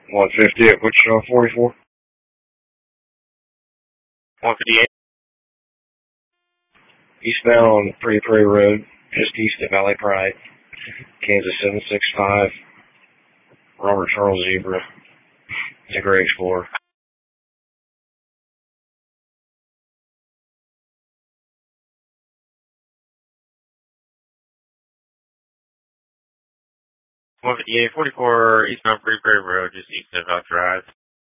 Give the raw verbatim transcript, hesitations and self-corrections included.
one fifty at Wichita forty-four. one fifty-eight. Eastbound on Pretty Prairie Road, just east of Valley Pride, Kansas seven six five. Robert Charles Zebra. It's a Gray Explorer. one fifty-eight, forty-four, eastbound Pretty Prairie Road, just east of Valley Pride.